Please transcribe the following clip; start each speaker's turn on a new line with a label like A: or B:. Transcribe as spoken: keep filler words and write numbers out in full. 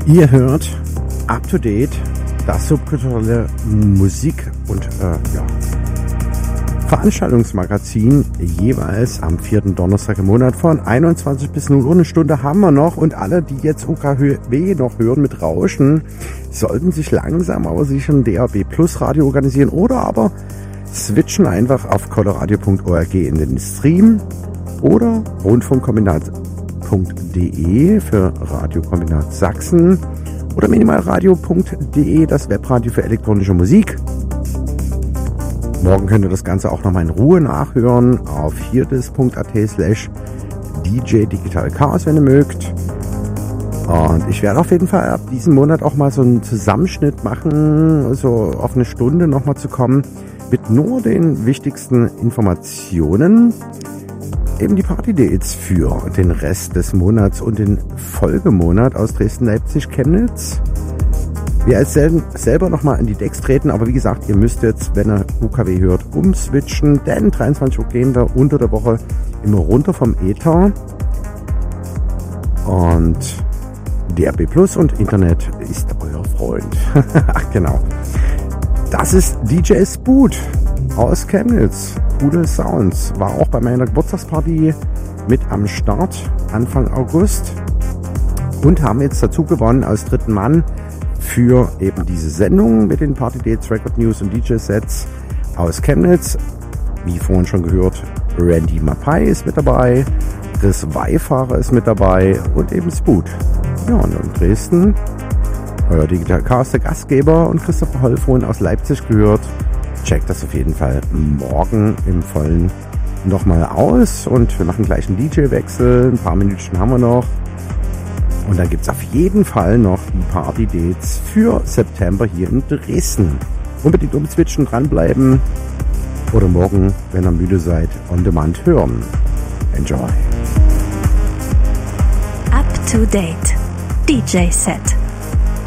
A: Ihr hört Up to Date, das subkulturelle Musik- und äh, ja, Veranstaltungsmagazin, jeweils am vierten Donnerstag im Monat von einundzwanzig bis null Uhr. Eine Stunde haben wir noch und alle, die jetzt U K W noch hören mit Rauschen, sollten sich langsam aber sicher ein D A B Plus Radio organisieren oder aber switchen einfach auf coloradio punkt org in den Stream oder rundfunkkombinat punkt de für Radiokombinat Sachsen oder minimalradio punkt de, das Webradio für elektronische Musik. Morgen könnt ihr das Ganze auch nochmal in Ruhe nachhören auf viertes punkt at slash dj digital chaos, wenn ihr mögt. Und ich werde auf jeden Fall ab diesem Monat auch mal so einen Zusammenschnitt machen, so auf eine Stunde nochmal zu kommen, mit nur den wichtigsten Informationen. Eben die Party-Dates für den Rest des Monats und den Folgemonat aus Dresden, Leipzig, Chemnitz. Wir als sel- selber nochmal in die Decks treten, aber wie gesagt, ihr müsst jetzt, wenn ihr U K W hört, umswitchen, denn dreiundzwanzig Uhr gehen wir unter der Woche immer runter vom Äther. Und D A B Plus und Internet ist euer Freund. Ach genau. Das ist D J Spoot aus Chemnitz. Coole Sounds. War auch bei meiner Geburtstagsparty mit am Start Anfang August. Und haben jetzt dazu gewonnen als dritten Mann für eben diese Sendung mit den Party Dates, Record News und D J-Sets aus Chemnitz. Wie vorhin schon gehört, Randy Mapai ist mit dabei, Chris Weifahrer ist mit dabei und eben Spoot. Ja, und in Dresden, euer Digital Chaos, der Gastgeber, und Christopher Holfrohn aus Leipzig gehört. Checkt das auf jeden Fall morgen im Vollen nochmal aus und wir machen gleich einen D J-Wechsel. Ein paar Minuten haben wir noch. Und dann gibt es auf jeden Fall noch die Party-Dates für September hier in Dresden. Unbedingt umswitchen, dranbleiben oder morgen, wenn ihr müde seid, on demand hören. Enjoy.
B: Up to Date D J Set.